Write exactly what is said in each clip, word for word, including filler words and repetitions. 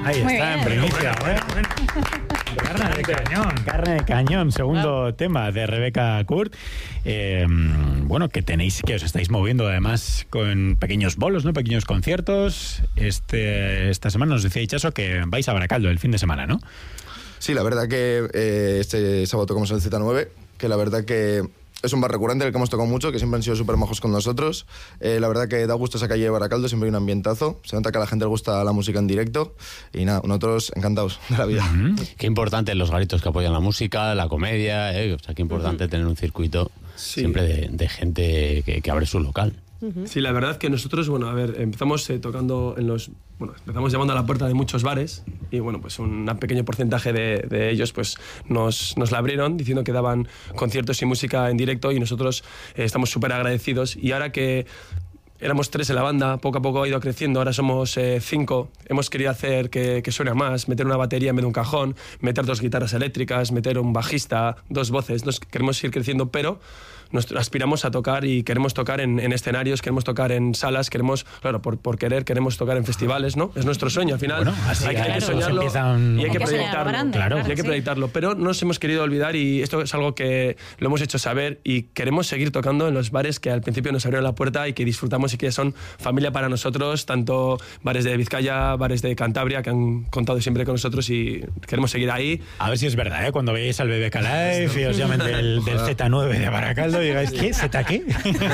Ahí Muy está, bien. en primicia. Bueno, bueno, Carne de cañón. Carne de cañón, segundo ah. tema de Rebecca Kurt. Eh, bueno, que tenéis, que os estáis moviendo además con pequeños bolos, ¿no? Pequeños conciertos. Este, esta semana nos decía Itxaso que vais a Baracaldo el fin de semana, ¿no? Sí, la verdad que eh, este sábado tocamos en el Z nueve, que la verdad que es un bar recurrente del que hemos tocado mucho, que siempre han sido súper majos con nosotros. Eh, la verdad que da gusto esa calle de Baracaldo, siempre hay un ambientazo. Se nota que a la gente le gusta la música en directo. Y nada, nosotros encantados de la vida. Uh-huh. Qué importante los garitos que apoyan la música, la comedia. Eh, o sea, qué importante uh-huh. tener un circuito sí. siempre de, de gente que, que abre su local. Sí, la verdad que nosotros, bueno, a ver, empezamos eh, tocando en los... Bueno, empezamos llamando a la puerta de muchos bares y, bueno, pues un pequeño porcentaje de, de ellos, pues, nos, nos la abrieron diciendo que daban conciertos y música en directo y nosotros eh, estamos súper agradecidos. Y ahora que éramos tres en la banda, poco a poco ha ido creciendo, ahora somos eh, cinco, hemos querido hacer que, que suene más, meter una batería en vez de un cajón, meter dos guitarras eléctricas, meter un bajista, dos voces, nos queremos ir creciendo, pero nos aspiramos a tocar y queremos tocar en, en escenarios, queremos tocar en salas, queremos, claro, por, por querer, queremos tocar en festivales, ¿no? Es nuestro sueño, al final bueno, así hay, claro, hay que soñarlo empiezan... y hay que, hay que proyectarlo, grande, claro, y hay que sí. proyectarlo, pero no nos hemos querido olvidar y esto es algo que lo hemos hecho saber y queremos seguir tocando en los bares que al principio nos abrieron la puerta y que disfrutamos y que son familia para nosotros, tanto bares de Vizcaya, bares de Cantabria, que han contado siempre con nosotros y queremos seguir ahí. A ver si es verdad, ¿eh? Cuando veáis al B B K Live y os llamen del, del Z nueve de Baracaldo, digáis, ¿qué? ¿Z qué?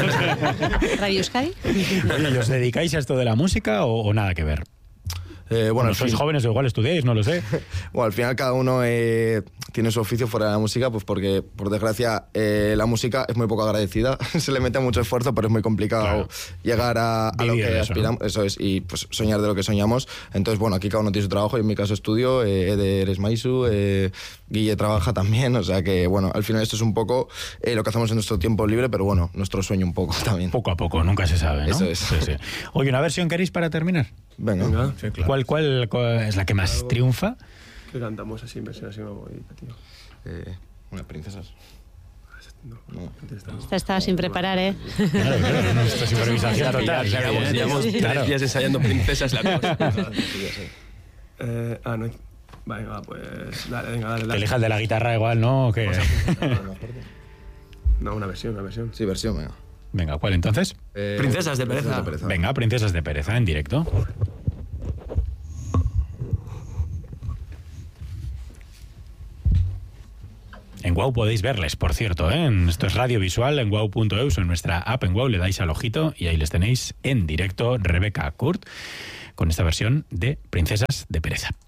¿Radio Euskadi? Oye, ¿y os dedicáis a esto de la música o, o nada que ver? Eh, bueno, bueno, sois fin... jóvenes o igual estudiáis, no lo sé. Bueno, al final cada uno eh, tiene su oficio fuera de la música, pues porque, por desgracia, eh, la música es muy poco agradecida. Se le mete mucho esfuerzo, pero es muy complicado claro. llegar a, a lo que eso, aspiramos. ¿no? Eso es, y pues soñar de lo que soñamos. Entonces, bueno, aquí cada uno tiene su trabajo. Yo en mi caso estudio, eh, Eder es Maisu, eh, Guille trabaja también. O sea que, bueno, al final esto es un poco eh, lo que hacemos en nuestro tiempo libre, pero bueno, nuestro sueño un poco también. Poco a poco, nunca se sabe, ¿no? Eso es. Sí, sí. Oye, ¿una versión queréis para terminar? Venga. Venga. Sí, claro. ¿Cuál, cuál, ¿Cuál es la que más Algo triunfa? ¿Qué cantamos así, versión así, bonita, tío? Eh, unas princesas. No, no. Esta estaba sin preparar, ¿eh? Claro, claro, no, esto es improvisación total. Llevamos, llevamos sí. tres Claro. días ensayando princesas la cosa. eh, ah, no. Venga, pues. Dale, venga, dale. Que dale. elijas de la guitarra igual, ¿no? Que... No, una versión, una versión. Sí, versión, venga. Venga, ¿cuál entonces? Eh, Princesas de Pereza. Princesas de Pereza. Venga, Princesas de Pereza, en directo. En Guau podéis verles, por cierto, ¿eh? Esto es radio visual en guau punto eus, en nuestra app en Guau le dais al ojito y ahí les tenéis en directo Rebecca Kurt con esta versión de Princesas de Pereza.